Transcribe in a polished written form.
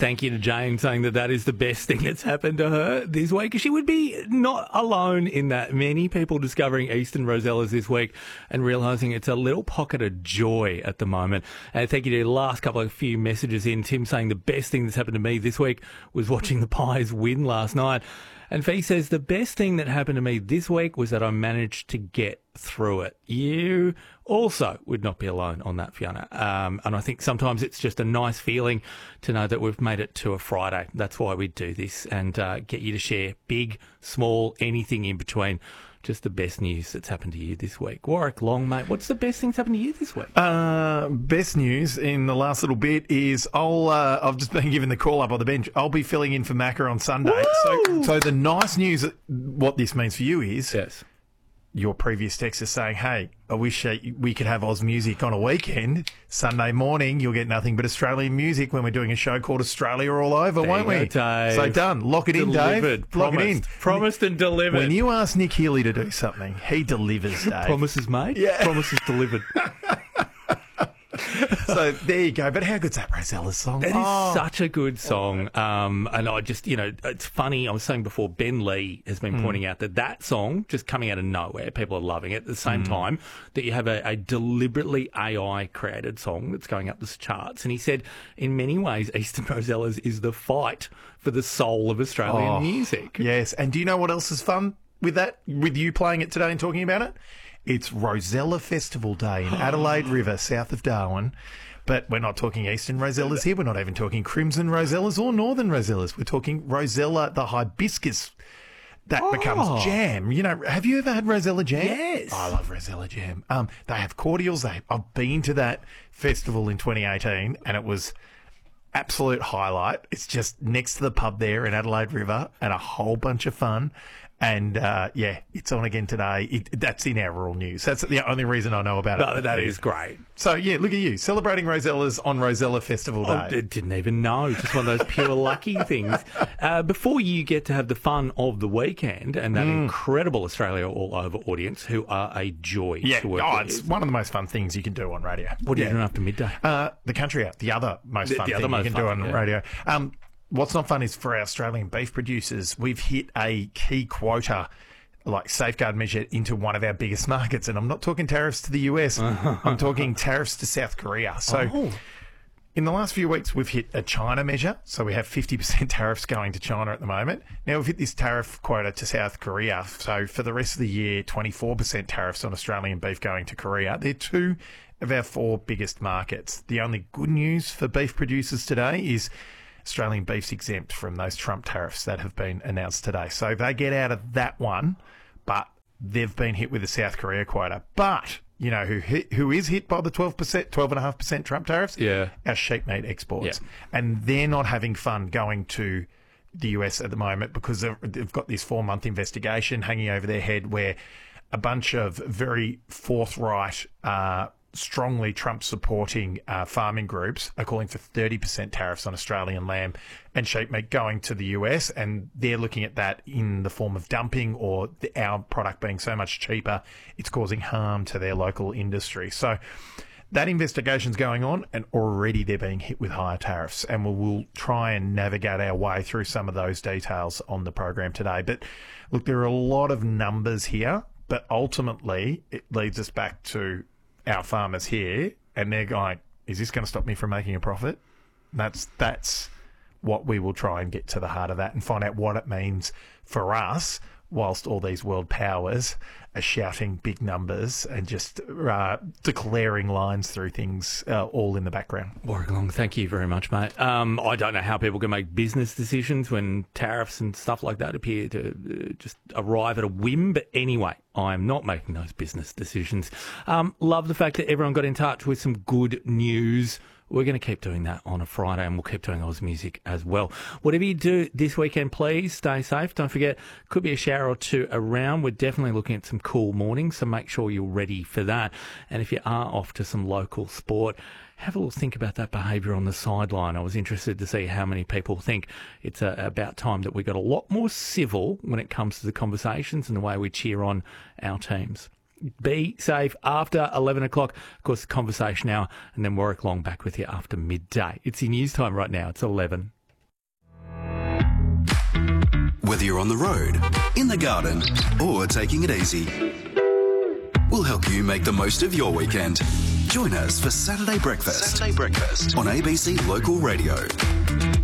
Thank you to Jane saying that is the best thing that's happened to her this week. She would be not alone in that. Many people discovering Eastern Rosellas this week and realising it's a little pocket of joy at the moment. And thank you to the last few messages in. Tim saying the best thing that's happened to me this week was watching the Pies win last night. And Fee says the best thing that happened to me this week was that I managed to get through it. You also would not be alone on that, Fiona. And I think sometimes it's just a nice feeling to know that we've made it to a Friday. That's why we do this and get you to share big, small, anything in between. Just the best news that's happened to you this week. Warwick Long, mate, what's the best thing that's happened to you this week? Best news in the last little bit is I've just been given the call up on the bench. I'll be filling in for Macca on Sunday. So the nice news, what this means for you is... Yes. Your previous text is saying, hey, I wish we could have Oz music on a weekend. Sunday morning, you'll get nothing but Australian music when we're doing a show called Australia All Over, won't we? Dave. So done. Lock it in, Dave. Lock it in. Promised and delivered. When you ask Nick Healy to do something, he delivers, Dave. Promises made, promises delivered. So there you go. But how good's that Rosella's song? It is such a good song. And I just, it's funny. I was saying before, Ben Lee has been pointing out that song, just coming out of nowhere, people are loving it. At the same time that you have a deliberately AI created song that's going up the charts. And he said, in many ways, Eastern Rosellas is the fight for the soul of Australian music. Yes. And do you know what else is fun with that? With you playing it today and talking about it? It's Rosella Festival Day in Adelaide River, south of Darwin. But we're not talking Eastern Rosellas here. We're not even talking Crimson Rosellas or Northern Rosellas. We're talking Rosella, the hibiscus that becomes jam. Have you ever had Rosella jam? Yes. I love Rosella jam. They have cordials. I've been to that festival in 2018 and it was absolute highlight. It's just next to the pub there in Adelaide River and a whole bunch of fun. And, it's on again today. That's in our rural news. That's the only reason I know about it. That is great. So, look at you, celebrating Rosellas on Rosella Festival Day. I didn't even know. Just one of those pure lucky things. Before you get to have the fun of the weekend and that incredible Australia All Over audience who are a joy to work with. It's one of the most fun things you can do on radio. What are you doing after midday? The Country Out, the other most fun thing you can do on radio. What's not fun is for our Australian beef producers, we've hit a key quota, like safeguard measure, into one of our biggest markets. And I'm not talking tariffs to the US. I'm talking tariffs to South Korea. So in the last few weeks, we've hit a China measure. So we have 50% tariffs going to China at the moment. Now we've hit this tariff quota to South Korea. So for the rest of the year, 24% tariffs on Australian beef going to Korea. They're two of our four biggest markets. The only good news for beef producers today is Australian beef's exempt from those Trump tariffs that have been announced today. So they get out of that one, but they've been hit with the South Korea quota. But, who is hit by the 12.5% Trump tariffs? Yeah. Our sheep meat exports. Yeah. And they're not having fun going to the US at the moment because they've got this 4-month investigation hanging over their head where a bunch of very forthright strongly Trump-supporting farming groups are calling for 30% tariffs on Australian lamb and sheep meat going to the US, and they're looking at that in the form of dumping or our product being so much cheaper, it's causing harm to their local industry. So that investigation's going on, and already they're being hit with higher tariffs, and we'll try and navigate our way through some of those details on the program today. But look, there are a lot of numbers here, but ultimately it leads us back to our farmers here, and they're going, is this going to stop me from making a profit? That's what we will try and get to the heart of that and find out what it means for us whilst all these world powers are shouting big numbers and just declaring lines through things all in the background. Warwick Long, thank you very much, mate. I don't know how people can make business decisions when tariffs and stuff like that appear to just arrive at a whim. But anyway, I'm not making those business decisions. Love the fact that everyone got in touch with some good news. We're going to keep doing that on a Friday, and we'll keep doing Oz music as well. Whatever you do this weekend, please stay safe. Don't forget, could be a shower or two around. We're definitely looking at some cool mornings, so make sure you're ready for that. And if you are off to some local sport, have a little think about that behaviour on the sideline. I was interested to see how many people think it's about time that we got a lot more civil when it comes to the conversations and the way we cheer on our teams. Be safe after 11 o'clock. Of course, the conversation hour, and then Warwick Long back with you after midday. It's your news time right now. It's 11. Whether you're on the road, in the garden, or taking it easy, we'll help you make the most of your weekend. Join us for Saturday Breakfast on ABC Local Radio.